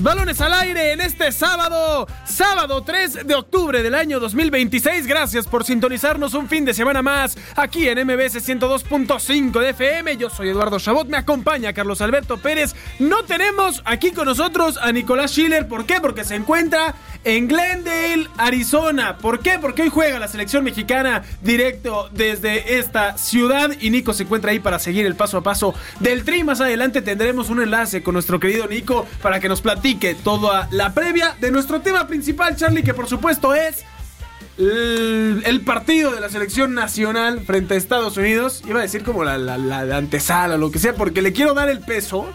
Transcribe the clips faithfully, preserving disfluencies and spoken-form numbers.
Balones al aire en este sábado, sábado tres de octubre del año dos mil veintiséis. Gracias por sintonizarnos un fin de semana más aquí en M B S ciento dos punto cinco de F M. Yo soy Eduardo Chabot, me acompaña Carlos Alberto Pérez. No tenemos aquí con nosotros a Nicolás Schiller. ¿Por qué? Porque se encuentra en Glendale, Arizona. ¿Por qué? Porque hoy juega la selección mexicana directo desde esta ciudad y Nico se encuentra ahí para seguir el paso a paso del Tri. Más adelante tendremos un enlace con nuestro querido Nico para que nos platique toda la previa de nuestro tema principal, Charlie, que por supuesto es el, el partido de la selección nacional frente a Estados Unidos. Iba a decir como la, la, la, la antesala o lo que sea, porque le quiero dar el peso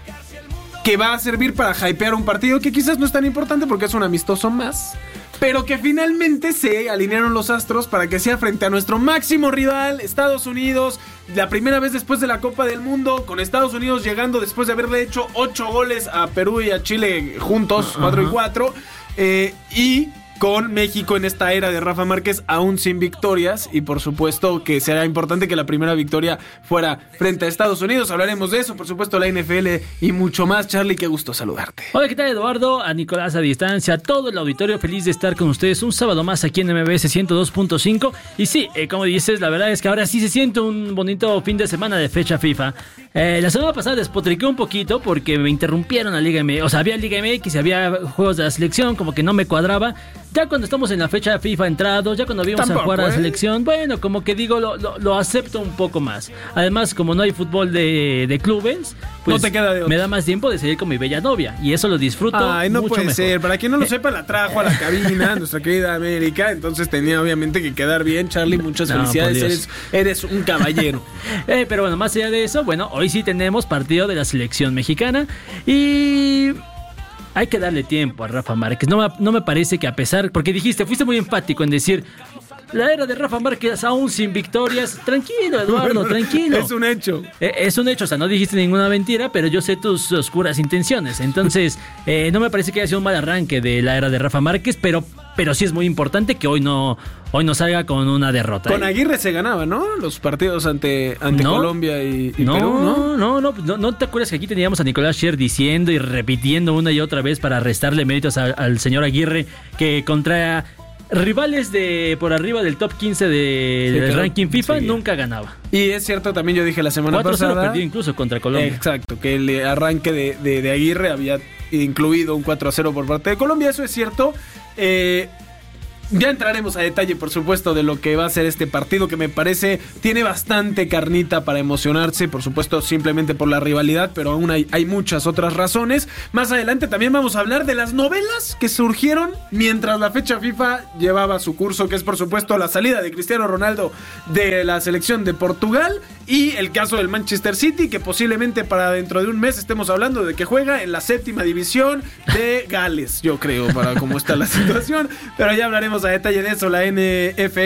que va a servir para hypear un partido que quizás no es tan importante porque es un amistoso más, pero que finalmente se alinearon los astros para que sea frente a nuestro máximo rival, Estados Unidos, la primera vez después de la Copa del Mundo, con Estados Unidos llegando después de haberle hecho ocho goles a Perú y a Chile juntos, cuatro y cuatro, eh, y con México en esta era de Rafa Márquez aún sin victorias, y por supuesto que será importante que la primera victoria fuera frente a Estados Unidos. Hablaremos de eso, por supuesto la N F L y mucho más. Charlie, qué gusto saludarte. Hola, ¿qué tal, Eduardo? A Nicolás a distancia, a todo el auditorio, feliz de estar con ustedes un sábado más aquí en M B S ciento dos punto cinco. Y sí, eh, como dices, la verdad es que ahora sí se siente un bonito fin de semana de fecha FIFA. Eh, la semana pasada despotriqué un poquito porque me interrumpieron la Liga M X. O sea, había Liga M X y había juegos de la selección, como que no me cuadraba. Ya cuando estamos en la fecha FIFA entrados, ya cuando vimos a jugar a la selección, bueno, como que digo, lo, lo, lo acepto un poco más. Además, como no hay fútbol de, de clubes, pues no te queda de me da más tiempo de salir con mi bella novia. Y eso lo disfruto. Ay, no mucho puede mejor. ser. Para quien no lo sepa, la trajo a la cabina, nuestra querida América. Entonces tenía obviamente que quedar bien. Charlie, muchas No, felicidades. Eres, eres un caballero. eh, pero bueno, más allá de eso, bueno, hoy sí tenemos partido de la selección mexicana. Y hay que darle tiempo a Rafa Márquez. No me, no me parece que a pesar, porque dijiste, fuiste muy enfático en decir, la era de Rafa Márquez aún sin victorias. Tranquilo, Eduardo, tranquilo. Es un hecho. Eh, es un hecho, o sea, no dijiste ninguna mentira, pero yo sé tus oscuras intenciones. Entonces, eh, no me parece que haya sido un mal arranque de la era de Rafa Márquez, pero, pero sí es muy importante que hoy no, hoy no salga con una derrota. Con Aguirre se ganaba, ¿no? Los partidos ante, ante no, Colombia y, y no, Perú, ¿no? No, no, no, no te acuerdas que aquí teníamos a Nicolás Scher diciendo y repitiendo una y otra vez para restarle méritos a, al señor Aguirre, que contra rivales de por arriba del top quince de, sí, del claro, ranking FIFA sí, nunca ganaba. Y es cierto, también yo dije la semana cuatro cero pasada, perdió incluso contra Colombia. Exacto, que el arranque de, de, de Aguirre había incluido un cuatro a cero por parte de Colombia. Eso es cierto. Eh... Ya entraremos a detalle, por supuesto, de lo que va a ser este partido, que me parece tiene bastante carnita para emocionarse, por supuesto, simplemente por la rivalidad, pero aún hay, hay muchas otras razones. Más adelante también vamos a hablar de las novelas que surgieron mientras la fecha FIFA llevaba su curso, que es, por supuesto, la salida de Cristiano Ronaldo de la selección de Portugal y el caso del Manchester City, que posiblemente para dentro de un mes estemos hablando de que juega en la séptima división de Gales, yo creo, para cómo está la situación, pero ya hablaremos a detalle de eso. La N F L